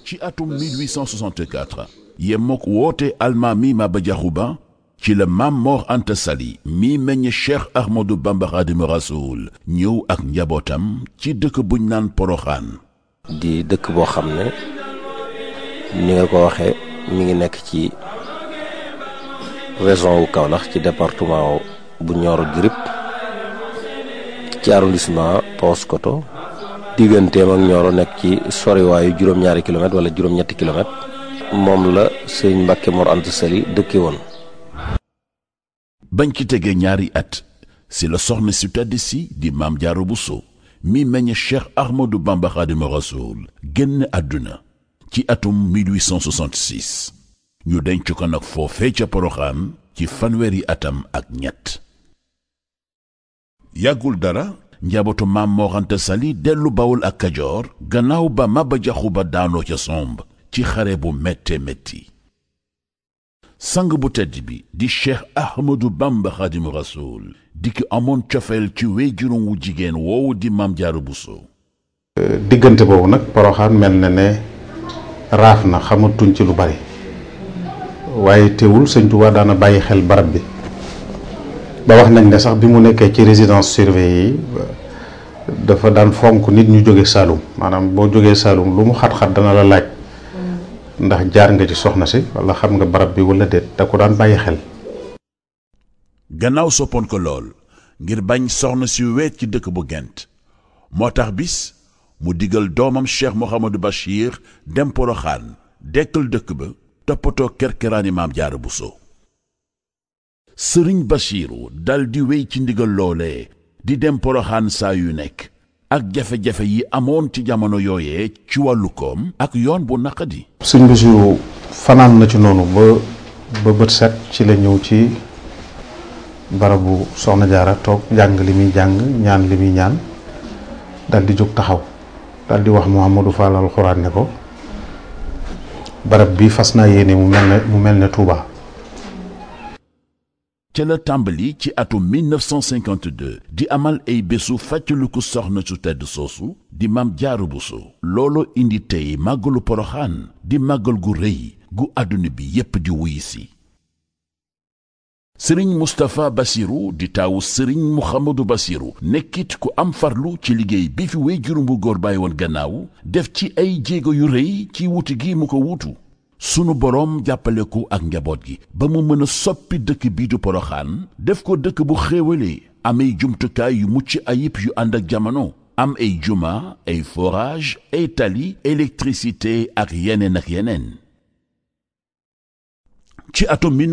ci atum 1864 yemook woote almaami Maba Diakhou Ba ci la Maam Mor Anta Sali mi meññ Cheikh Ahmadou Bamba Khadimu Rasoul ñëw ak njabootam ci dëkk buñ naan Poroxaan. di dëkk boo xam ne ni nga ko waxee mi ngi nekk ci région wu Kaolack ci département bu Nioro du Rip ci arrondissement Paoskoto digganteem ak Nioro nekk ci soriwaayu juróom-ñaari kilomètre wala juróom-ñetti kilomètre moom la sëñ Mbàkke Mor Anta Sali dëkke woon. bañ ci tegee ñaari at si la soxna si tedd si di Maam Jaara Buso mi meññ Cheikh Ahmadou Bamba Khadimu Rasoul génn àdduna ci atum 1866 ñu denc ko nag foofee ca Poroxaan ci fanweeri atam ak ñett. yàggul dara njabootu Maam Mor Anta Sali dellu Bawol ak Kajoor gannaaw ba Maba Diakhou Ba daanoo ca somb ci xare bu métte métti. sang bu tedd bi di Cheikh Ahmadou Bamba Khadimu Rasoul di ki amoon cofeel ci wéyjuram wu jigéen woowu di Maam Jaara Buso. diggante boobu nag Poroxaan mel na ne raaf na xamatuñ ci lu bari waaye teewul sëñ Tuubaa daana bàyyi xel barab bi ba wax nañ ne sax bi mu nekkee ci résidence surveillée yi dafa daan fonk nit ñu jóge Saalum maanaam boo jógee Saalum lu mu xat-xat dana la laaj ndax jaar nga ci soxna si wala xam nga barab bi wala déet da ko daan bàyyi xel. gannaaw soppoon ko lool ngir bañ soxna si weet ci dëkk bu Gent moo tax bis mu digal doomam Cheikh Mouhamadou Bachir dem Poroxaan dekkal dëkk ba toppatoo kerkeraani Maam Jaara Buso. sëriñ Bachiru dal di wéy ci ndigal loolee di dem Poroxaan saa yu nekk ak jafe-jafe yi amoon ci jamono yooyee ci wàllu koom ak yoon bu naqadi. sëñ Bachiru fanaan na ci noonu ba bët set ci la ñëw ci barabu soxna Jaara toog jàng li muy jàng ñaan li muy ñaan dal di jóg taxaw dal di wax Mouhamadou Fall alxuraan ne ko barab bi fas naa yéene mu mel ne Touba. ca la tàmbali ci atum 1952 di amal ay bésu fàttaliku soxna su tedd soosu di Maam Jaara Buso. looloo indi tey màggalu Poroxaan di màggal gu rëy gu àdduna bi yépp di wuy si. sëriñ Moustapha Bassirou di taawu sëriñ Mouhamadou Bassirou nekkit ku am farlu ci liggéey bi fi wéyjuram bu góor bàyyi woon gannaaw def ci ay jéego yu rëy ci wuti gi mu ko wutu. sunu boroom jàppale ko ak njaboot gi ba mu mën a soppi dëkk bii du Poroxaan def ko dëkk bu xéewalee am ay jumtukaay yu mucc ayib yu ànd ak jamono am ay juma ay forage ay tali électricité ak yeneen ci atum